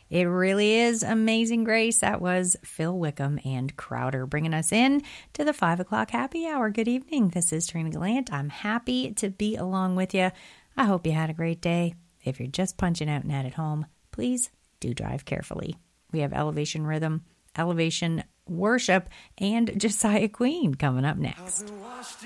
It really is Amazing Grace. That was Phil Wickham and Crowder bringing us in to the 5 o'clock happy hour. Good evening. This is Trina Gallant. I'm happy to be along with you. I hope you had a great day. If you're just punching out and at home, please do drive carefully. We have Elevation Rhythm, Elevation Worship, and Josiah Queen coming up next.